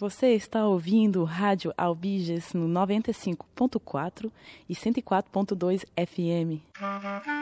Você está ouvindo Rádio Albiges no 95.4 e 104.2 FM.